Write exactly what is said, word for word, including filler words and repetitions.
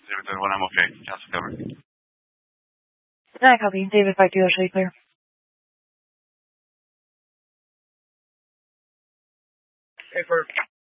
David Doyle one, I'm okay. Castle cover. I copy. David five two, show you clear. Hey, for